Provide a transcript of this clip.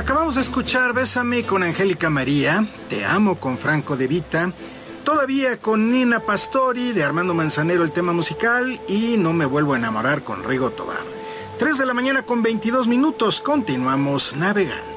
Acabamos de escuchar Bésame con Angélica María, Te amo con Franco De Vita, Todavía con Nina Pastori, de Armando Manzanero el tema musical, y No me vuelvo a enamorar con Rigo Tobar. 3 de la mañana con 22 minutos, continuamos navegando.